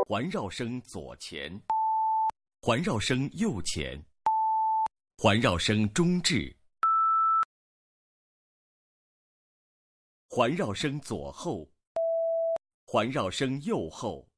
环绕声左前，环绕声右前，环绕声中置，环绕声左后，环绕声右后，